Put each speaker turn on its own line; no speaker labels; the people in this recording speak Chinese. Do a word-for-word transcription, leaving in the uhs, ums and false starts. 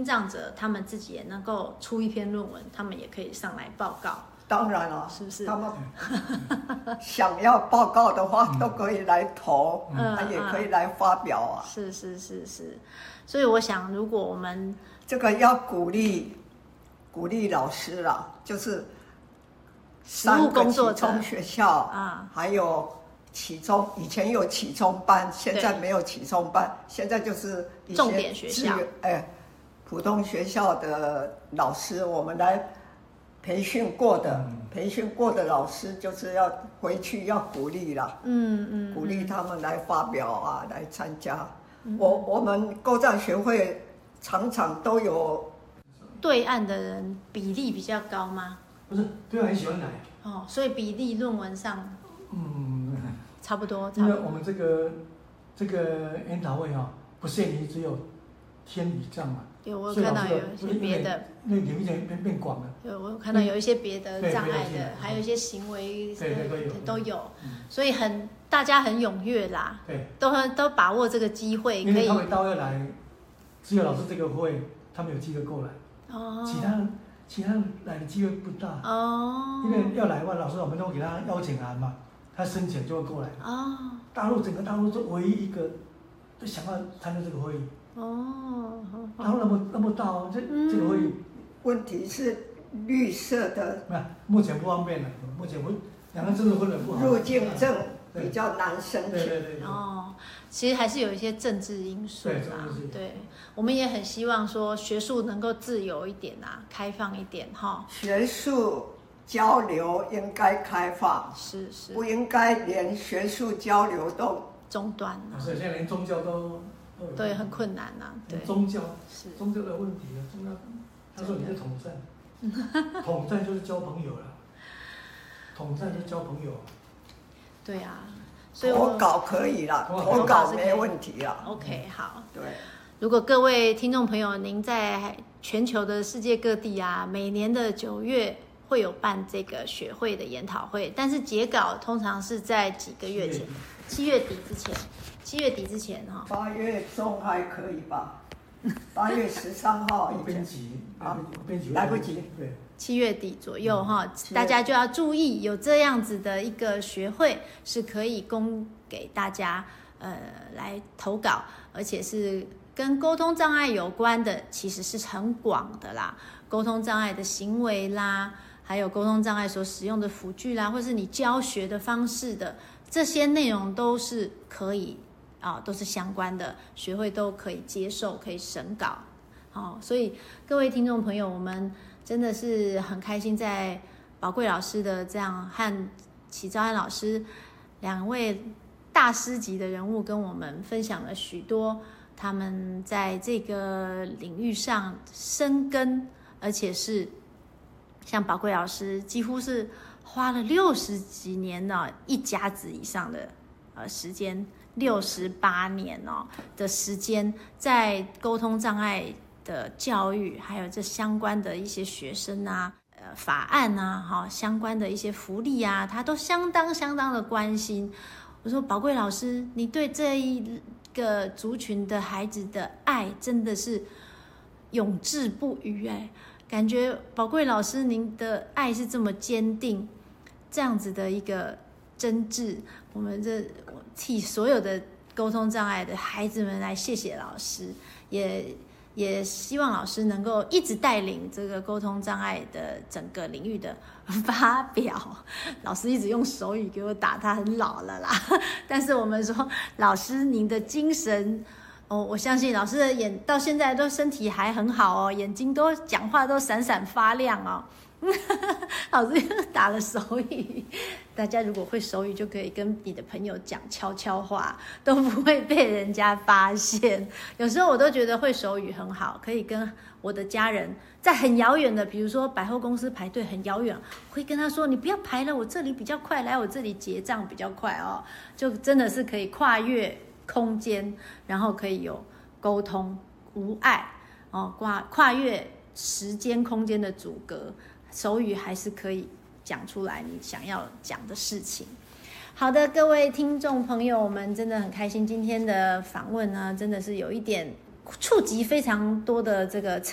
听障者他们自己也能够出一篇论文，他们也可以上来报告。
当然了，
是不是？
他们想要报告的话，嗯、都可以来投，嗯，他也可以来发表啊。
是是是是，所以我想，如果我们
这个要鼓励鼓励老师啦，就是三个启聪学校啊，还有启聪，以前有启聪班，现在没有启聪班，现在就是一些
重点学校，
哎，普通学校的老师，我们来。培训过的，嗯、培训过的老师就是要回去要鼓励啦，嗯嗯，鼓励他们来发表啊，来参加。嗯、我我们构障学会常常都有。
对岸的人比例比较高吗？
不是，对岸很喜欢来。
哦，所以比例论文上，嗯，差不多。
因为我们这个这个研讨会哈、哦，不限于只有天理障嘛。
有，我有看到有一些别的，
那领域变变广了。
有，我有看到有一些别的障碍的，还有一些行为都有，所以很大家很踊跃啦，
对，
都都把握这个机会，可以。
因为他们到要来，只有老师这个会，他们有机会过来，哦，其他其他来的机会不大，哦，因为要来的话，老师我们都给他邀请函嘛，他申请就会过来，哦，大陆整个大陆是唯一一个都想要参加这个会议。哦，然后那么那么大哦，这、嗯、这个会议，
问题是绿色的，
没有，目前不方便了，目前我两个证都分得不好，
入境证比较难申请。
对对对。
哦，其实还是有一些政治因素啦。对，对我们也很希望说学术能够自由一点啊，开放一点哈。
学术交流应该开放，
是是，
不应该连学术交流都
中断了。
所以现在连宗教都。
对，很困难呐、啊。对，
宗教是宗教的问题啊，宗教。他说你是统战，统战就是交朋友了，统战就是交朋友。
对啊，
所以投稿可以了，投稿没问题了。
OK， 好。
对，
如果各位听众朋友，您在全球的世界各地啊，每年的九月会有办这个学会的研讨会，但是截稿通常是在几个月前，七月底之前。七月底之前哈，
八月中还可以吧？八月十三号以前
编辑啊，编辑
来不及。
对，
七月底左右哈、嗯，大家就要注意，有这样子的一个学会是可以供给大家呃来投稿，而且是跟沟通障碍有关的，其实是很广的啦。沟通障碍的行为啦，还有沟通障碍所使用的辅具啦，或是你教学的方式的这些内容都是可以。啊、哦，都是相关的，学会都可以接受，可以审稿，好、哦，所以各位听众朋友，我们真的是很开心，在宝贵老师的这样和齐昭安老师两位大师级的人物跟我们分享了许多他们在这个领域上深耕，而且是像宝贵老师几乎是花了六十几年呢，一甲子以上的呃时间。六十八年哦的时间，在沟通障碍的教育，还有这相关的一些学生啊、呃法案啊、哈、哦、相关的一些福利啊，他都相当相当的关心。我说，宝贵老师，你对这一个族群的孩子的爱真的是永志不渝哎，感觉宝贵老师您的爱是这么坚定，这样子的一个真挚，我们这。替所有的沟通障碍的孩子们来谢谢老师，也也希望老师能够一直带领这个沟通障碍的整个领域的发表。老师一直用手语给我打，他很老了啦。但是我们说，老师您的精神，哦，我相信老师的眼到现在都身体还很好哦，眼睛都讲话都闪闪发亮哦。老师打了手语，大家如果会手语，就可以跟你的朋友讲悄悄话，都不会被人家发现。有时候我都觉得会手语很好，可以跟我的家人在很遥远的，比如说百货公司排队很遥远，会跟他说：“你不要排了，我这里比较快，来我这里结账比较快哦。”就真的是可以跨越空间，然后可以有沟通无碍哦，跨跨越时间空间的阻隔。手语还是可以讲出来你想要讲的事情。好的，各位听众朋友，我们真的很开心，今天的访问呢，真的是有一点触及非常多的这个